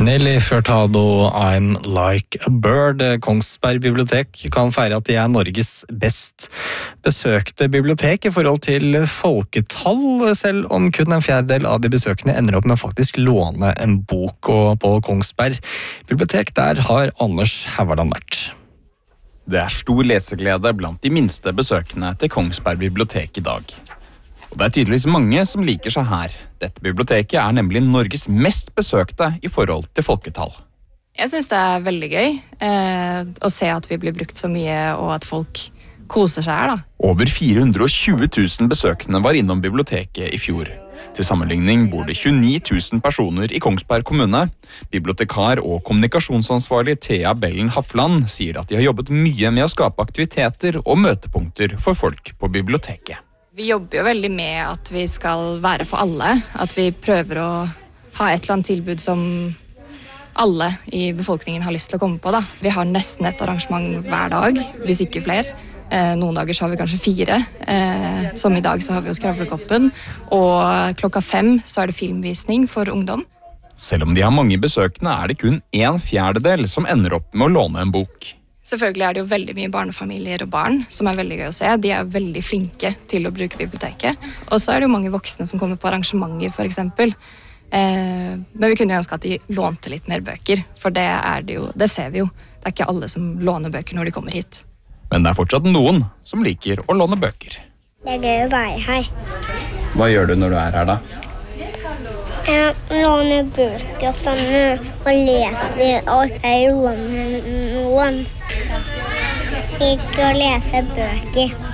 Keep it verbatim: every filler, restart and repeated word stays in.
Nelly Furtado, I'm like a bird. Kongsberg bibliotek kan feire at de er Norges best besøkte bibliotek i forhold til folketall, selv om kun en fjerdedel av de besøkende ender opp med å faktisk låne en bok. Og på Kongsberg bibliotek, der har Anders Haverland vært. Det er stor leseglede blant de minste besøkende til Kongsberg bibliotek i dag. Og det er tydeligvis mange som liker seg her. Dette biblioteket er nemlig Norges mest besøkte i forhold til folketall. Jeg synes det er veldig gøy eh, å se at vi blir brukt så mye, og at folk koser seg her. Da. Over fire hundre og tjue tusen besøkende var innom biblioteket i fjor. Til sammenligning bor det tjueni tusen personer i Kongsberg kommune. Bibliotekar og kommunikasjonsansvarlig Thea Bellen Hafland sier at de har jobbet mye med å skape aktiviteter og møtepunkter for folk på biblioteket. Vi jobber jo veldig med at vi skal være for alle, at vi prøver å ha et eller annet tilbud som alle i befolkningen har lyst til å komme på. Da. Vi har nesten et arrangement hver dag, hvis ikke flere. Eh, noen dager så har vi kanskje fire, eh, som i dag så har vi jo Skravlekoppen, og klokka fem så er det filmvisning for ungdom. Selv om de har mange besøkende, er det kun en fjerdedel som ender opp med å låne en bok. Selvfølgelig er det jo veldig mye barnefamilier og barn som er veldig gøy å se. De er veldig flinke til å bruke biblioteket. Og så er det jo mange voksne som kommer på arrangementer, for eksempel. Eh, men vi kunne jo ønske at de lånte litt mer bøker, for det er det jo, det ser vi jo. Det er ikke alle som låner bøker når de kommer hit. Men det er fortsatt noen som liker å låne bøker. Det er gøy å være her. Hva gjør du når du er her da? Jeg låner bøker sånn, og leser, og jeg låner noen. Jeg liker å lese bøker.